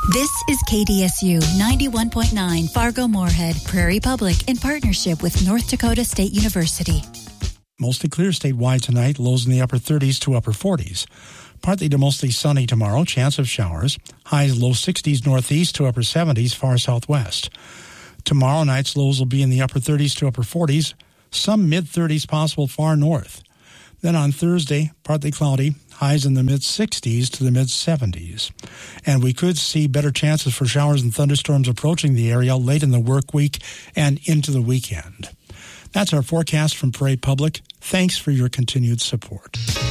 This is KDSU 91.9 Fargo-Moorhead, Prairie Public, in partnership with North Dakota State University. Mostly clear statewide tonight, lows in the upper 30s to upper 40s. Partly to mostly sunny tomorrow, chance of showers. Highs low 60s northeast to upper 70s far southwest. Tomorrow night's lows will be in the upper 30s to upper 40s, some mid-30s possible far north. Then on Thursday, partly cloudy, highs in the mid-60s to the mid-70s. And we could see better chances for showers and thunderstorms approaching the area late in the work week and into the weekend. That's our forecast from Prairie Public. Thanks for your continued support.